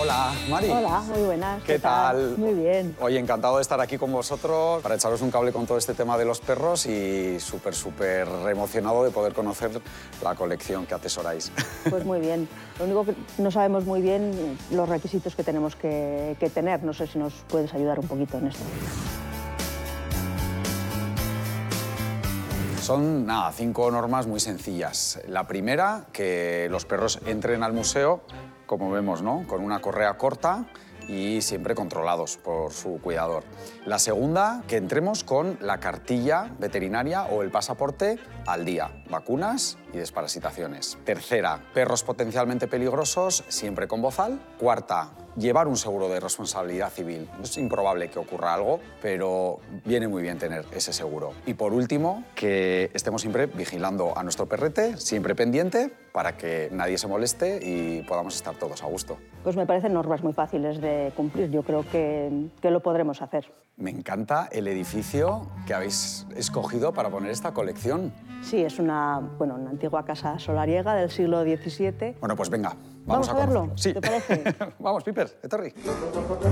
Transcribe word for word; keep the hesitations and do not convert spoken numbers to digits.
Hola, Mari. Hola, muy buenas. ¿Qué, ¿Qué tal? tal? Muy bien. Oye, encantado de estar aquí con vosotros para echaros un cable con todo este tema de los perros y súper, súper emocionado de poder conocer la colección que atesoráis. Pues muy bien. Lo único que no sabemos muy bien los requisitos que tenemos que, que tener. No sé si nos puedes ayudar un poquito en esto. Son, nada, cinco normas muy sencillas. La primera, que los perros entren al museo, como vemos, ¿no?, con una correa corta y siempre controlados por su cuidador. La segunda, que entremos con la cartilla veterinaria o el pasaporte al día. Vacunas y desparasitaciones. Tercera, perros potencialmente peligrosos, siempre con bozal. Cuarta, llevar un seguro de responsabilidad civil. Es improbable que ocurra algo, pero viene muy bien tener ese seguro. Y por último, que estemos siempre vigilando a nuestro perrete, siempre pendiente, para que nadie se moleste y podamos estar todos a gusto. Pues me parecen normas muy fáciles de cumplir. Yo creo que, que lo podremos hacer. Me encanta el edificio que habéis escogido para poner esta colección. Sí, es una, bueno, una antigua casa solariega del siglo diecisiete. Bueno, pues venga, vamos, ¿Vamos a, a verlo. Sí. ¿Te parece? Vamos, Piper, etorri.